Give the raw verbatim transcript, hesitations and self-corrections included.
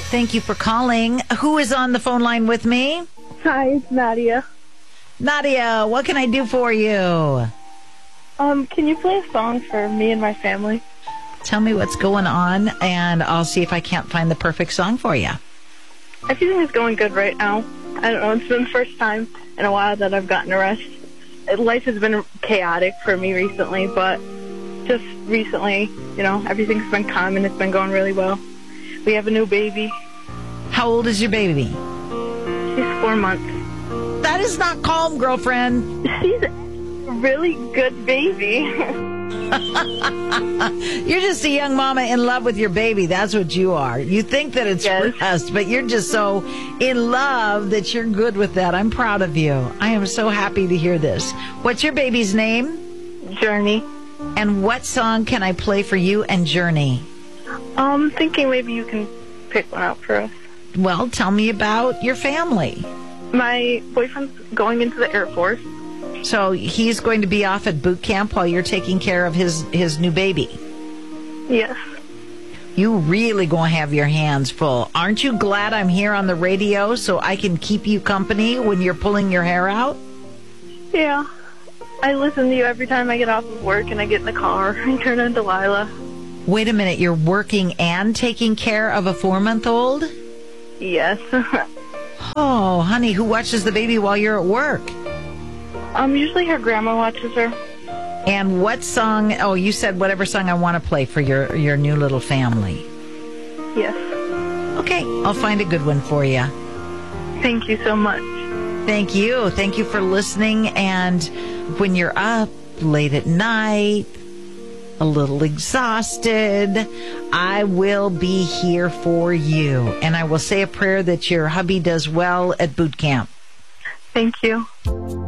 Thank you for calling. Who is on the phone line with me? Hi, it's Nadia. Nadia, what can I do for you? Um, can you play a song for me and my family? Tell me what's going on, and I'll see if I can't find the perfect song for you. Everything is going good right now. I don't know, it's been the first time in a while that I've gotten a rest. Life has been chaotic for me recently, but just recently, you know, everything's been calm and it's been going really well. We have a new baby. How old is your baby? She's four months. That is not calm, girlfriend. She's a really good baby. You're just a young mama in love with your baby. That's what you are. You think that it's Yes. rest, but you're just so in love that you're good with that. I'm proud of you. I am so happy to hear this. What's your baby's name? Journey. And what song can I play for you and Journey? Um, thinking maybe you can pick one out for us. Well, tell me about your family. My boyfriend's going into the Air Force. So he's going to be off at boot camp while you're taking care of his, his new baby. Yes. You really gonna have your hands full. Aren't you glad I'm here on the radio so I can keep you company when you're pulling your hair out? Yeah. I listen to you every time I get off of work and I get in the car and turn on Delilah. Wait a minute, you're working and taking care of a four-month-old? Yes. Oh, honey, who watches the baby while you're at work? um, usually her grandma watches her. And what song? Oh, you said whatever song I want to play for your, your new little family. Yes. Okay, I'll find a good one for you. Thank you so much. Thank you. Thank you for listening. And when you're up late at night, a little exhausted, I will be here for you. And I will say a prayer that your hubby does well at boot camp. Thank you.